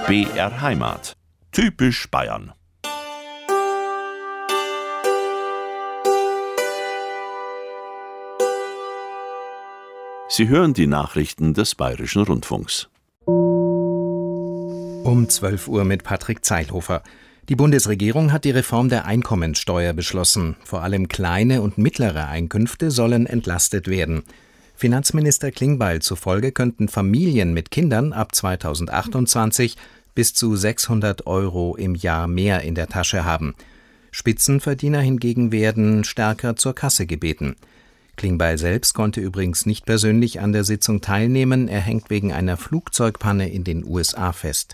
BR Heimat. Typisch Bayern. Sie hören die Nachrichten des Bayerischen Rundfunks. Um 12 Uhr mit Patrick Zeilhofer. Die Bundesregierung hat die Reform der Einkommensteuer beschlossen. Vor allem kleine und mittlere Einkünfte sollen entlastet werden. Finanzminister Klingbeil zufolge könnten Familien mit Kindern ab 2028 bis zu 600 € im Jahr mehr in der Tasche haben. Spitzenverdiener hingegen werden stärker zur Kasse gebeten. Klingbeil selbst konnte übrigens nicht persönlich an der Sitzung teilnehmen. Er hängt wegen einer Flugzeugpanne in den USA fest.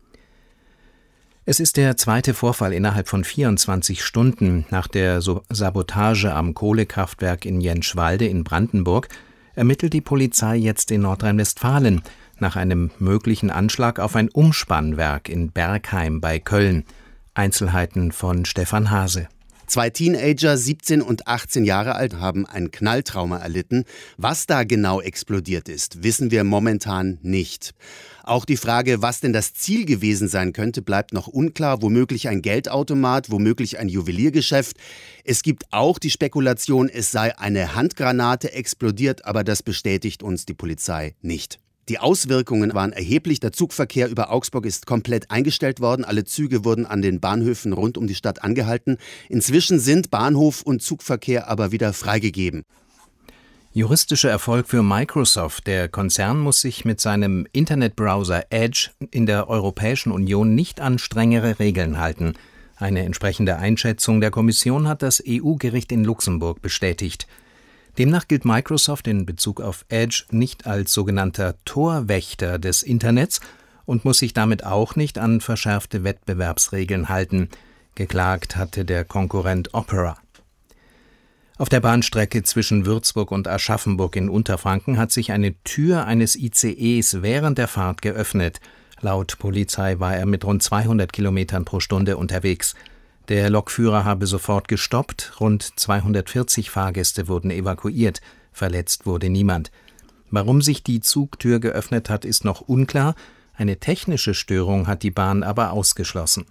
Es ist der zweite Vorfall innerhalb von 24 Stunden. Nach der Sabotage am Kohlekraftwerk in Jentschwalde in Brandenburg ermittelt die Polizei jetzt in Nordrhein-Westfalen nach einem möglichen Anschlag auf ein Umspannwerk in Bergheim bei Köln. Einzelheiten von Stefan Hase. 2 Teenager, 17 und 18 Jahre alt, haben ein Knalltrauma erlitten. Was da genau explodiert ist, wissen wir momentan nicht. Auch die Frage, was denn das Ziel gewesen sein könnte, bleibt noch unklar. Womöglich ein Geldautomat, womöglich ein Juweliergeschäft. Es gibt auch die Spekulation, es sei eine Handgranate explodiert, aber das bestätigt uns die Polizei nicht. Die Auswirkungen waren erheblich. Der Zugverkehr über Augsburg ist komplett eingestellt worden. Alle Züge wurden an den Bahnhöfen rund um die Stadt angehalten. Inzwischen sind Bahnhof und Zugverkehr aber wieder freigegeben. Juristischer Erfolg für Microsoft. Der Konzern muss sich mit seinem Internetbrowser Edge in der Europäischen Union nicht an strengere Regeln halten. Eine entsprechende Einschätzung der Kommission hat das EU-Gericht in Luxemburg bestätigt. Demnach gilt Microsoft in Bezug auf Edge nicht als sogenannter Torwächter des Internets und muss sich damit auch nicht an verschärfte Wettbewerbsregeln halten. Geklagt hatte der Konkurrent Opera. Auf der Bahnstrecke zwischen Würzburg und Aschaffenburg in Unterfranken hat sich eine Tür eines ICEs während der Fahrt geöffnet. Laut Polizei war er mit rund 200 Kilometern pro Stunde unterwegs. Der Lokführer habe sofort gestoppt, rund 240 Fahrgäste wurden evakuiert, verletzt wurde niemand. Warum sich die Zugtür geöffnet hat, ist noch unklar, eine technische Störung hat die Bahn aber ausgeschlossen.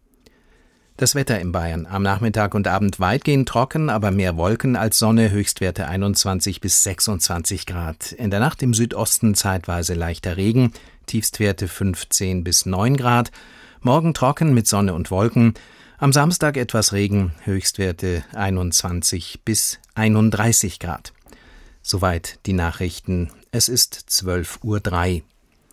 Das Wetter in Bayern: am Nachmittag und Abend weitgehend trocken, aber mehr Wolken als Sonne, Höchstwerte 21 bis 26 Grad. In der Nacht im Südosten zeitweise leichter Regen, Tiefstwerte 15 bis 9 Grad. Morgen trocken mit Sonne und Wolken. Am Samstag etwas Regen, Höchstwerte 21 bis 31 Grad. Soweit die Nachrichten. Es ist 12:03 Uhr.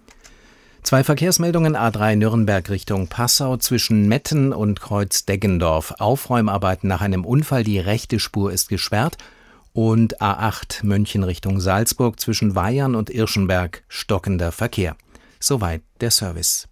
2 Verkehrsmeldungen: A3 Nürnberg Richtung Passau zwischen Metten und Kreuz-Deggendorf. Aufräumarbeiten nach einem Unfall, die rechte Spur ist gesperrt. Und A8 München Richtung Salzburg zwischen Weyern und Irschenberg stockender Verkehr. Soweit der Service.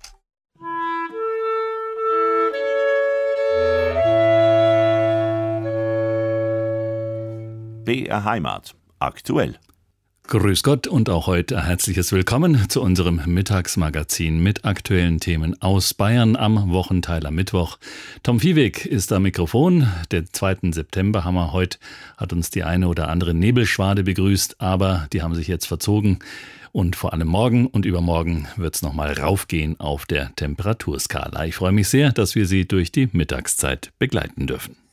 BR Heimat. Aktuell. Grüß Gott und auch heute ein herzliches Willkommen zu unserem Mittagsmagazin mit aktuellen Themen aus Bayern am Wochenteiler Mittwoch. Tom Viehweg ist am Mikrofon. Den 2. September haben wir heute, hat uns die eine oder andere Nebelschwade begrüßt, aber die haben sich jetzt verzogen. Und vor allem morgen und übermorgen wird es nochmal raufgehen auf der Temperaturskala. Ich freue mich sehr, dass wir Sie durch die Mittagszeit begleiten dürfen.